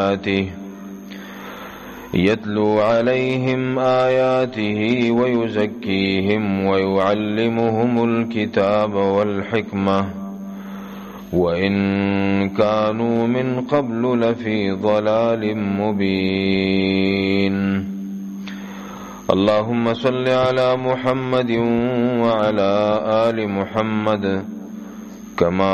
يتلو عليهم آياته ويزكيهم ويعلمهم الكتاب والحكمة وإن كانوا من قبل لفي ضلال مبين. اللهم صل على محمد وعلى آل محمد كما